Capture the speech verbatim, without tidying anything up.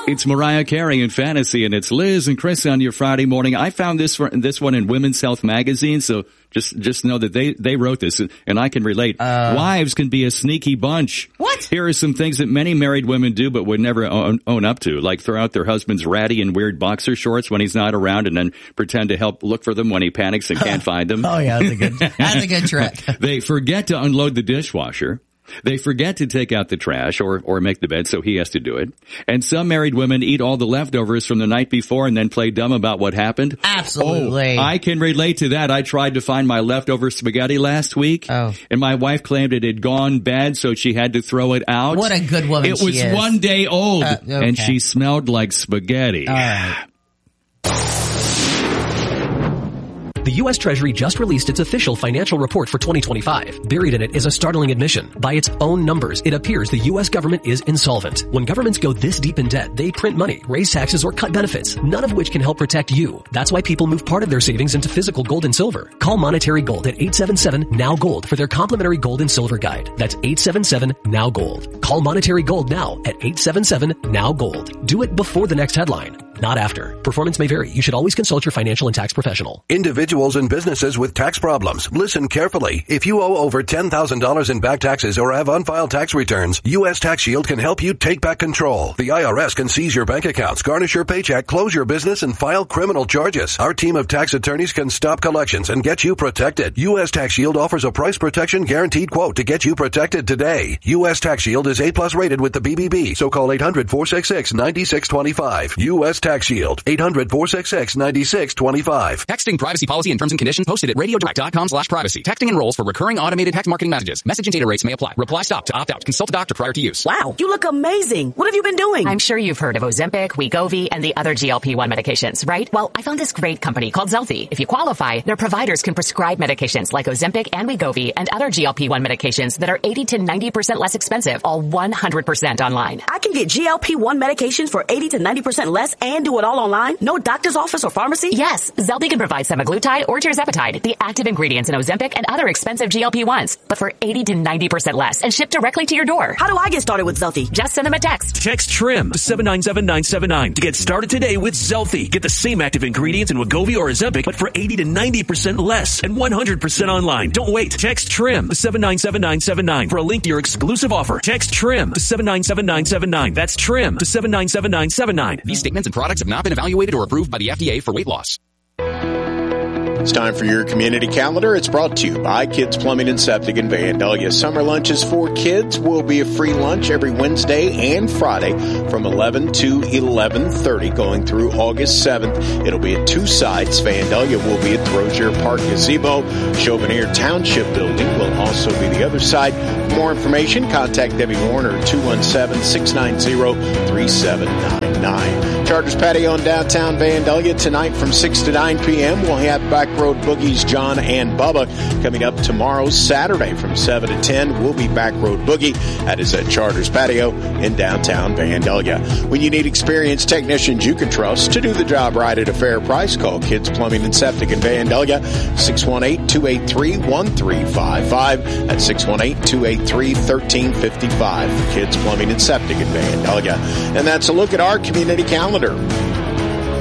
It's Mariah Carey in Fantasy, and it's Liz and Chris on your Friday morning. I found this this one in Women's Health magazine, so just just know that they, they wrote this, and I can relate. Uh, Wives can be a sneaky bunch. What? Here are some things that many married women do but would never own, own up to, like throw out their husband's ratty and weird boxer shorts when he's not around and then pretend to help look for them when he panics and can't find them. Oh, yeah, that's a good, that's a good trick. They forget to unload the dishwasher. They forget to take out the trash or, or make the bed, so he has to do it. And some married women eat all the leftovers from the night before and then play dumb about what happened. Absolutely. Oh, I can relate to that. I tried to find my leftover spaghetti last week, oh. and my wife claimed it had gone bad, so she had to throw it out. What a good woman It she was is. one day old, uh, okay. and she smelled like spaghetti. All right. The U S Treasury just released its official financial report for twenty twenty-five. Buried in it is a startling admission. By its own numbers, it appears the U S government is insolvent. When governments go this deep in debt, they print money, raise taxes, or cut benefits, none of which can help protect you. That's why people move part of their savings into physical gold and silver. Call Monetary Gold at eight seven seven, N O W, GOLD for their complimentary gold and silver guide. That's eight seven seven, N O W, GOLD. Call Monetary Gold now at eight seven seven, N O W, GOLD. Do it before the next headline, not after. Performance may vary. You should always consult your financial and tax professional. Individuals and businesses with tax problems, listen carefully. If you owe over ten thousand dollars in back taxes or have unfiled tax returns, U S Tax Shield can help you take back control. The I R S can seize your bank accounts, garnish your paycheck, close your business, and file criminal charges. Our team of tax attorneys can stop collections and get you protected. U S Tax Shield offers a price protection guaranteed quote to get you protected today. U S Tax Shield is A plus rated with the B B B, so call eight hundred, four six six, nine six two five. U S Tax Shield, eight hundred, four six six, nine six two five. Texting privacy policy and terms and conditions posted at radiodirect.com slash privacy. Texting enrolls for recurring automated text marketing messages. Message and data rates may apply. Reply stop to opt out. Consult a doctor prior to use. Wow, you look amazing. What have you been doing? I'm sure you've heard of Ozempic, Wegovy, and the other G L P one medications, right? Well, I found this great company called Zelfie. If you qualify, their providers can prescribe medications like Ozempic and Wegovy and other G L P one medications that are eighty to ninety percent less expensive, all one hundred percent online. I can get G L P one medications for eighty to ninety percent less and do it all online? No doctor's office or pharmacy? Yes, Zelfie can provide semaglutide or tirzepatide, the active ingredients in Ozempic and other expensive G L P ones, but for eighty to ninety percent less and shipped directly to your door. How do I get started with Zelfie? Just send them a text. Text TRIM to seven nine seven nine seven nine to get started today with Zelfie. Get the same active ingredients in Wegovy or Ozempic, but for eighty to ninety percent less and one hundred percent online. Don't wait. Text TRIM to seven nine seven nine seven nine for a link to your exclusive offer. Text TRIM to seven nine seven nine seven nine. That's TRIM to seven nine seven nine seven nine. These statements and products have not been evaluated or approved by the F D A for weight loss. It's time for your community calendar. It's brought to you by Kids Plumbing and Septic in Vandalia. Summer lunches for kids will be a free lunch every Wednesday and Friday from eleven to eleven thirty going through August seventh. It'll be at two sites. Vandalia will be at the Rozier Park Gazebo. Chauvenier Township Building will also be the other side. For more information, contact Debbie Warner at two one seven, six nine zero, three seven nine nine. Charters Patio in downtown Vandalia tonight from six to nine p.m. We'll have Back Road Boogies, John and Bubba. Coming up tomorrow, Saturday from seven to ten, we'll be Back Road Boogie. That is at Charters Patio in downtown Vandalia. When you need experienced technicians you can trust to do the job right at a fair price, call Kids Plumbing and Septic in Vandalia, six one eight, two eight three, one three five five. That's six one eight, two eight three, one three five five for Kids Plumbing and Septic in Vandalia. And that's a look at our community calendar.